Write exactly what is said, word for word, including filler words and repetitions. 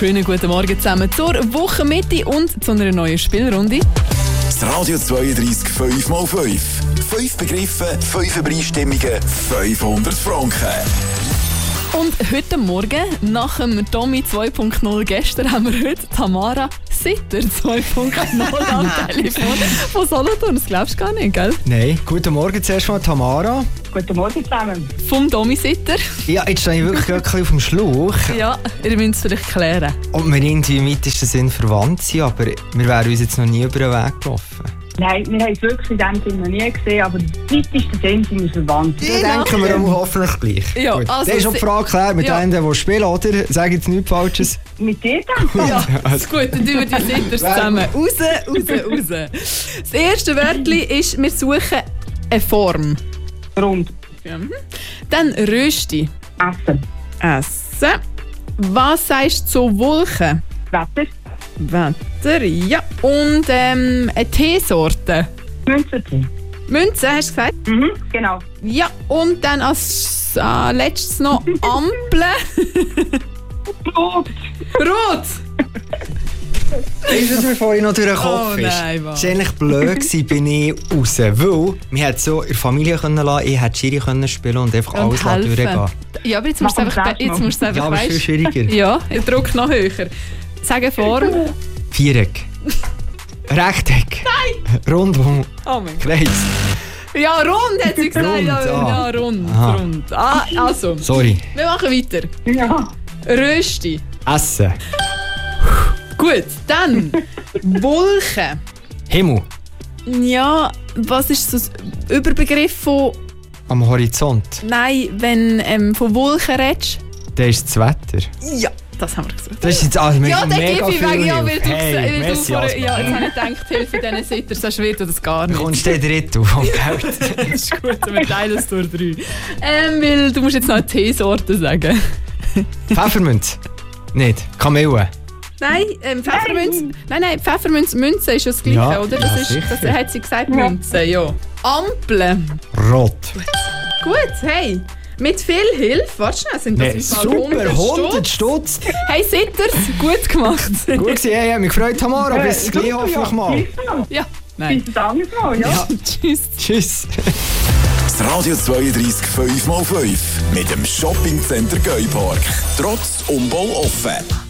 schönen guten Morgen zusammen zur Wochenmitte und zu einer neuen Spielrunde. Das Radio zweiunddreißig fünf mal fünf. Fünf Begriffe, fünf Übereinstimmungen, fünfhundert Franken. Und heute Morgen, nach dem Tommy zwei Punkt null gestern, haben wir heute Tamara Sitter zwei Punkt null am Telefon von Solothurn. Das glaubst du gar nicht, gell? Nein. Guten Morgen zuerst mal, Tamara. Guten Morgen zusammen. Vom Tommy Sitter. Ja, jetzt stehe ich wirklich wirklich auf dem Schlauch. Ja, ihr müsst es vielleicht klären. Ob wir irgendwie im weitesten Sinn verwandt sind, aber wir wären uns jetzt noch nie über den Weg gelaufen. Nein, wir haben es wirklich in dem Sinne noch nie gesehen, aber im weitesten Sinn sind wir verwandt. Ja, denken wir auch hoffentlich gleich. Ja, Gut. also das ist schon die Frage klar, mit ja. denen, die spielen, oder? Sag jetzt nichts Falsches. Mit dir dann? Ja, ist gut, dann tun wir die Sitters zusammen. Raus, raus, raus. Das erste Wörtchen ist, wir suchen eine Form. Rund. Ja. Dann Rösti. Essen. Essen. Was sagst du zu Wolken? Wetter. Wetter, ja. Und ähm, eine Teesorte. Münzertee. Münze, hast du gesagt? Mhm, genau. Ja, und dann als äh, letztes noch Ampel. Brot. Rot! Ist das mir vorhin noch durch den Kopf Oh ist? nein, was? Es war eigentlich blöd, gewesen, bin ich raus. Weil wir hätten so in der Familie können lassen, ich hätte Schiri können spielen und einfach alles Und lassen helfen. durchgehen. Ja, aber jetzt musst du es Machen einfach, wir jetzt musst du es Ja, einfach aber es ist weißt. viel schwieriger. Ja, ich drücke noch höher. Sag eine Form. Viereck. Rechteck. Nein! Rundum. Oh mein Gott. Kreis. Ja, rund hat sie gesagt. Rund, ja, ah. ja, rund, Aha. rund. Ah, also, Sorry. wir machen weiter. Ja. Rösti. Essen. Gut, dann Wolken. Himmel. Ja, was ist so ein Überbegriff von... Am Horizont. Nein, wenn ähm, von Wolken redest? Das ist das Wetter. Ja, das haben wir gesagt. Das ist jetzt also me Ja, dann mega gebe ich viel weg. Ja, weil Hilfe. du, Hey, weil du merci, vorher, Asper. ja, jetzt habe ich gedacht, Hilfe diesen Sitter, sonst wird das gar Du nicht. kommst der dritte vom Geld. Das ist gut, wir teilen es durch drei. Ähm, weil du musst jetzt noch eine Teesorte sagen. Pfefferminz. Nicht. Kamille. Nein, ähm, Pfefferminz. Nein, nein, Pfefferminz, Münze ist ja das Gleiche, Ja, oder? ja, Das, ist, das sicher. hat sie gesagt, Münze, ja. Ampel. Rot. Gut, hey. Mit viel Hilfe, warte schnell, sind das Nee, im Fall super, hundert Stutz. Hey Sitters, gut gemacht. Gut gewesen, hey, ich habe mich gefreut, Tamara. Bis gleich hoffentlich mal. Ja, nein. Bis das anderes Mal, ja? Ja. Tschüss. Tschüss. Das Radio zweiunddreißig fünf mal fünf mit dem Shoppingcenter Geupark. Trotz Umbau offen.